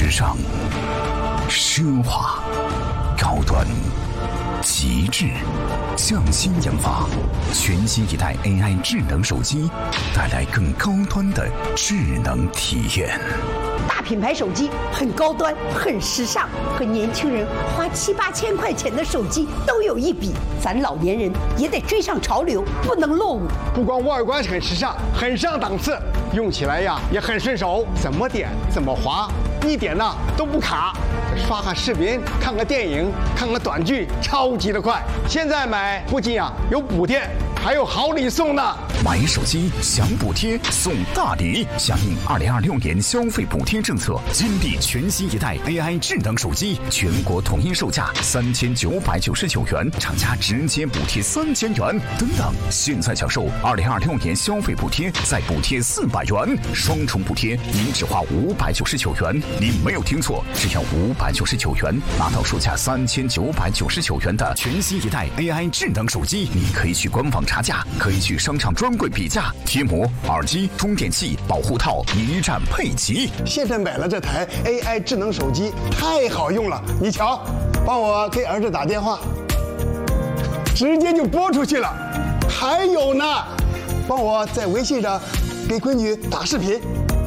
时尚、奢华、高端、极致，匠心研发，全新一代 AI 智能手机，带来更高端的智能体验。 大品牌手机很高端，很时尚，和年轻人花7、8千块钱的手机都有一比。咱老年人也得追上潮流，不能落伍。 不光外观很时尚，很上档次，用起来呀也很顺手，怎么点怎么滑，一点呢都不卡。刷个视频，看个电影，看个短剧，超级的快。现在买不仅有补贴，还有好礼送呢。 买手机享补贴送大礼，响应2026年消费补贴政策，金地全新一代 AI 智能手机，全国统一售价3999元，厂家直接补贴3000元，等等。现在享受2026年消费补贴，再补贴400元，双重补贴，您只花599元。您没有听错，只要599元，拿到售价3999元的全新一代 AI 智能手机。你可以去官网查价，可以去商场专柜比价，贴膜、耳机、充电器、保护套一站配齐。 现在买了这台 AI 智能手机，太好用了。你瞧，帮我给儿子打电话，直接就拨出去了。还有呢，帮我在微信上给闺女打视频。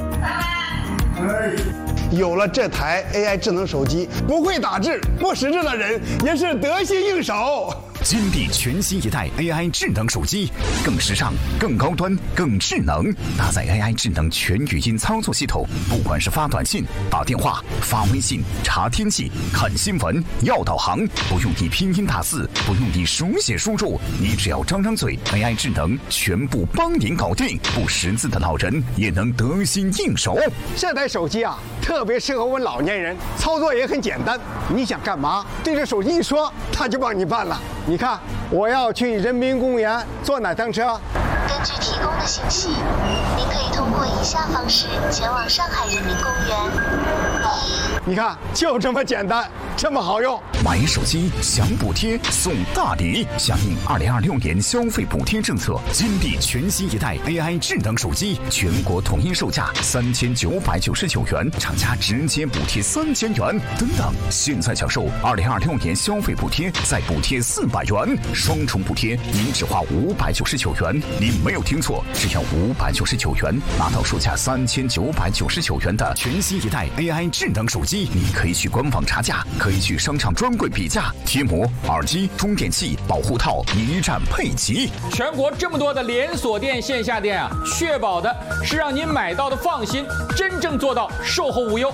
有了这台 AI 智能手机，不会打字、不识字的人也是得心应手。 金地全新一代 AI 智能手机，更时尚、更高端、更智能，搭载 AI 智能全语音操作系统，不管是发短信、打电话、发微信、查天气、看新闻、要导航，不用你拼音大字，不用你手写输入，你只要张张嘴 ，AI 智能全部帮您搞定，不识字的老人也能得心应手。 这台手机特别适合我们老年人，操作也很简单。你想干嘛，对着手机一说，它就帮你办了。你看，我要去人民公园坐哪趟车？ 根据提供的信息，您可以通过以下方式前往上海人民公园。 你看，就这么简单，这么好用。 买手机享补贴送大礼，响应2026年消费补贴政策，金地全新一代 AI 智能手机，全国统一售价3999元，厂家直接补贴3000元，等等。现在享受2026年消费补贴，再补贴400元，双重补贴，您只花599元。您没有听错，只要599元，拿到售价3999元的全新一代 AI 智能手机。你可以去官网查价，可以去商场专柜比价，贴膜、耳机、充电器、保护套一站配齐。 全国这么多的连锁店、线下店确保的是让您买到的放心，真正做到售后无忧。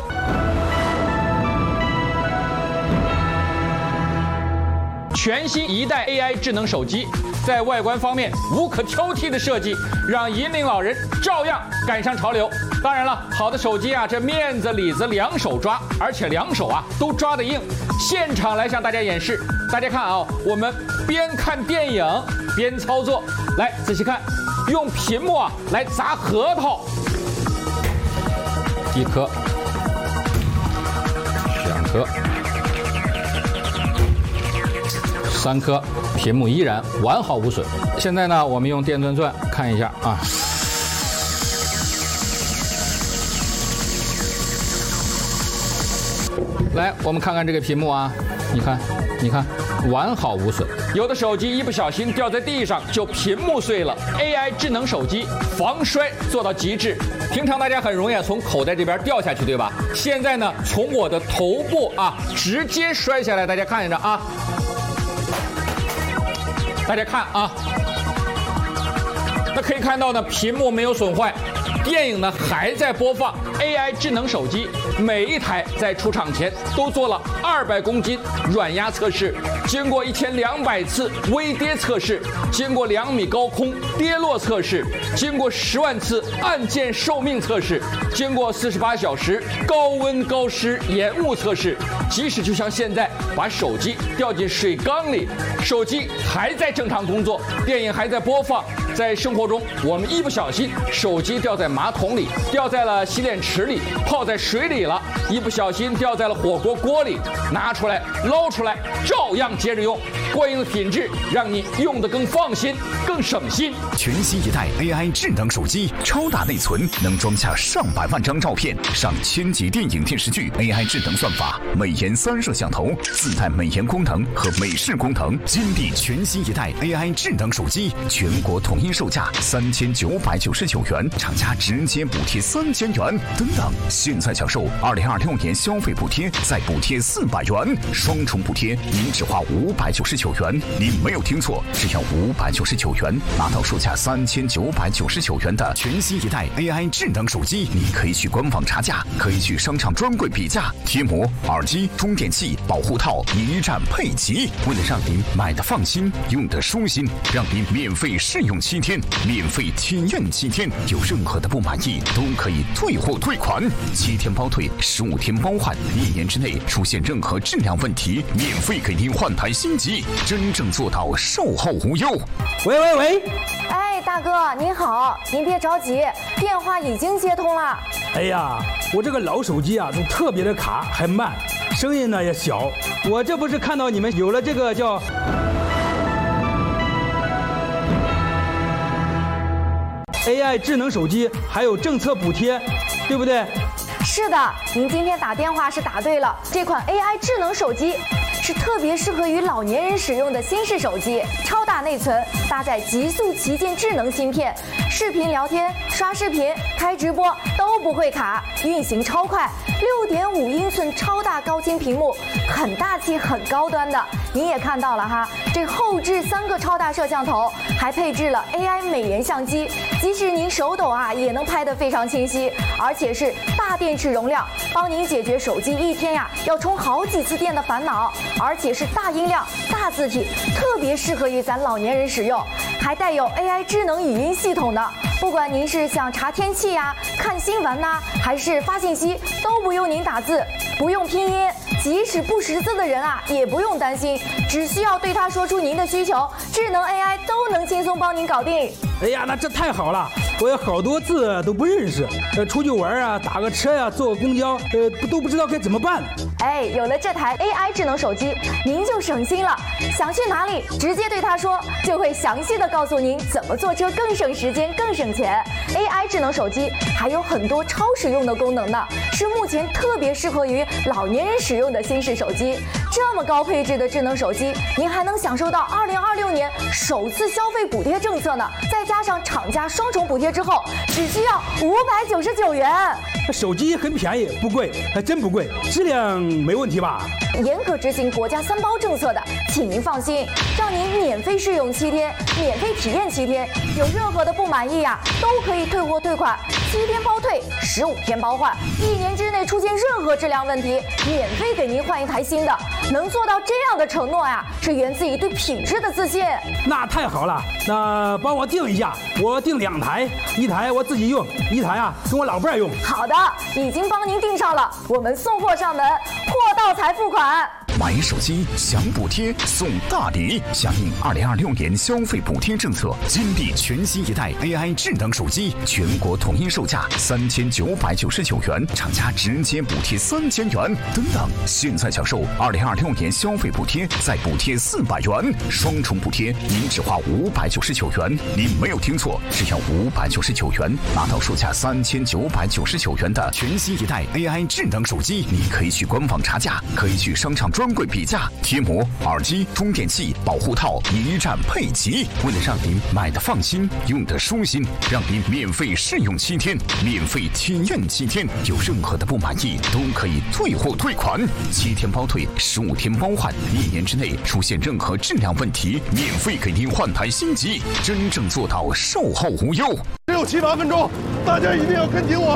全新一代 AI 智能手机，在外观方面无可挑剔的设计，让银龄老人照样赶上潮流。当然了，好的手机这面子里子两手抓，而且两手都抓得硬。现场来向大家演示，大家看我们边看电影边操作，来仔细看，用屏幕来砸核桃，1颗、2颗、3颗，屏幕依然完好无损。现在呢，我们用电钻钻看一下来，我们看看这个屏幕你看，完好无损。有的手机一不小心掉在地上就屏幕碎了。AI 智能手机防摔做到极致。平常大家很容易从口袋这边掉下去，对吧？现在呢，从我的头部直接摔下来，大家看着大家看那可以看到呢，屏幕没有损坏，电影呢还在播放。AI 智能手机每一台在出厂前都做了200公斤软压测试，经过1200次微跌测试，经过2米高空跌落测试，经过10万次按键寿命测试，经过48小时高温高湿延误测试。即使就像现在把手机掉进水缸里，手机还在正常工作，电影还在播放。在生活中，我们一不小心手机掉在马桶里，掉在了洗脸池里，泡在水里了，一不小心掉在了火锅锅里，拿出来捞出来照样接着用。 过硬的品质让你用得更放心、更省心。 全新一代 AI 智能手机，超大内存，能装下上百万张照片，上1000集电影电视剧。AI 智能算法，美颜3摄像头，自带美颜功能和美视功能。金地全新一代 AI 智能手机，全国统一售价3999元，厂家直接补贴3000元。等等，现在享受2026年消费补贴，再补贴400元，双重补贴，您只花599元。您没有听错，只要599元，拿到售价3999元的全新一代 AI 智能手机。你可以去官网查价，可以去商场专柜比价，贴膜、耳机、充电器、保护套一站配齐。为了让您买的放心，用的舒心，让您免费试用7天，免费体验7天，有任何的不满意都可以退货退款，7天包退，15天包换，1年之内出现任何质量问题，免费给您换台新机，真正做到售后无忧。 喂， 哎，大哥您好，您别着急，电话已经接通了。 哎呀，我这个老手机啊，就特别的卡，还慢，声音呢也小。我这不是看到你们有了这个叫AI 智能手机，还有政策补贴，对不对？ 是的，您今天打电话是答对了。这款 AI 智能手机是特别适合于老年人使用的新式手机，超大内存，搭载极速旗舰智能芯片，视频聊天、刷视频、开直播都不会卡，运行超快。6.5英寸超大高清屏幕，很大气、很高端的。您也看到了哈，这后置3个超大摄像头，还配置了 AI 美颜相机，即使您手抖啊，也能拍得非常清晰，而且是大电池容量，帮您解决手机一天呀要充好几次电的烦恼。而且是大音量、大字体，特别适合于咱老年人使用，还带有 AI 智能语音系统的。不管您是想查天气呀、看新闻呐，还是发信息，都不用您打字，不用拼音，即使不识字的人啊，也不用担心，只需要对他说出您的需求，智能 AI 都能轻松帮您搞定。 哎呀，那这太好了！我有好多字都不认识，出去玩啊，打个车呀、坐个公交，都不知道该怎么办。 哎，有了这台 AI 智能手机，您就省心了。想去哪里，直接对他说，就会详细的告诉您怎么坐车更省时间、更省钱。AI 智能手机还有很多超实用的功能呢，是目前特别适合于老年人使用的新式手机。这么高配置的智能手机，您还能享受到2026年首次消费补贴政策呢，再加上厂家双重补贴之后，只需要599元。 手机很便宜，不贵，还真不贵，质量没问题吧？ 严格执行国家3包政策的，请您放心，让您免费试用7天，免费体验7天，有任何的不满意呀，都可以退货退款，7天包退，15天包换，1年之内出现任何质量问题，免费给您换一台新的。能做到这样的承诺呀，是源自于对品质的自信。 那太好了，那帮我订一下，我订2台，1台我自己用，1台啊跟我老伴儿用。 好的，已经帮您订上了，我们送货上门，货到才付款。 买手机享补贴送大礼，响应2026年消费补贴政策，金地全新一代 AI 智能手机，全国统一售价3999元，厂家直接补贴3000元。等等，现在享受2026年消费补贴，再补贴400元，双重补贴，您只花599元。您没有听错，只要599元，拿到售价3999元的全新一代 AI 智能手机。你可以去官网查价，可以去商场专柜比价，贴膜、耳机、充电器、保护套一站配齐。为了让您买的放心，用的舒心，让您免费试用7天，免费体验7天，有任何的不满意都可以退货退款，7天包退，15天包换，1年之内出现任何质量问题，免费给您换台新机，真正做到售后无忧。 只有7、8分钟，大家一定要跟紧我。